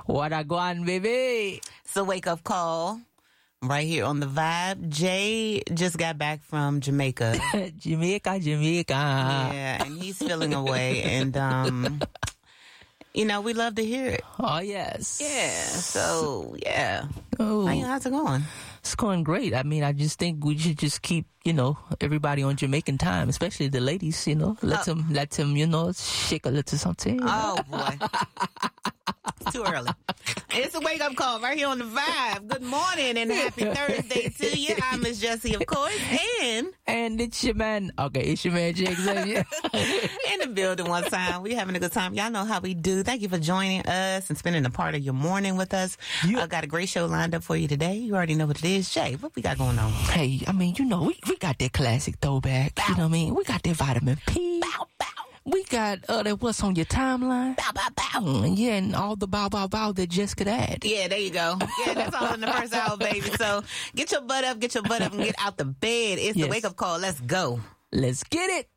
What I go on, baby? It's a wake-up call right here on The Vibe. Jay just got back from Jamaica. Jamaica. Yeah, and he's feeling away. And, you know, we love to hear it. Oh, yes. Yeah, so, yeah. Oh. How's it going? It's going great. I mean, I just think we should just keep, you know, everybody on Jamaican time, especially the ladies, you know. Let them, you know, shake a little something. Oh, boy. It's too early. It's a wake-up call right here on The Vibe. Good morning and happy Thursday to you. I'm Miss Jessie, of course, and it's your man. Okay, it's your man, Jake Xavier. In the building one time. We having a good time. Y'all know how we do. Thank you for joining us and spending a part of your morning with us. I got a great show lined up for you today. You already know what it is. Jay, what we got going on? Hey, I mean, you know, we got that classic throwback. Bow. You know what I mean? We got that vitamin P. Bow, bow. We got that what's on your timeline. Bow, bow, bow. Yeah, and all the bow, bow, bow that Jess could add. Yeah, there you go. Yeah, that's all in the first hour, baby. So get your butt up, and get out the bed. It's the wake-up call. Let's go. Let's get it.